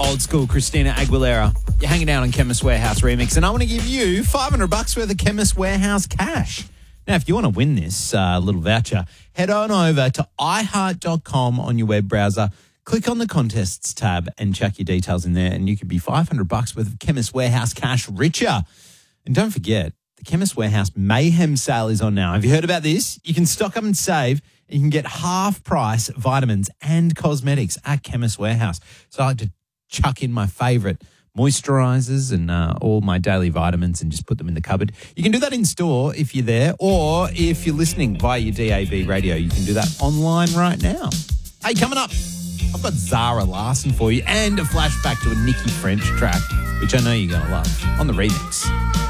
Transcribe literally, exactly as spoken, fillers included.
Old school Christina Aguilera. You're hanging out on Chemist Warehouse Remix, and I want to give you five hundred bucks worth of Chemist Warehouse cash. Now, if you want to win this uh, little voucher, head on over to i heart dot com on your web browser. Click on the contests tab and check your details in there, and you could be five hundred bucks worth of Chemist Warehouse cash richer. And don't forget, the Chemist Warehouse Mayhem sale is on now. Have you heard about this? You can stock up and save, and you can get half price vitamins and cosmetics at Chemist Warehouse. So I like to chuck in my favourite moisturisers and uh, all my daily vitamins and just put them in the cupboard. You can do that in store if you're there, or if you're listening via your D A B radio, you can do that online right now. Hey, coming up, I've got Zara Larson for you and a flashback to a Nicki French track, which I know you're going to love, on the remix.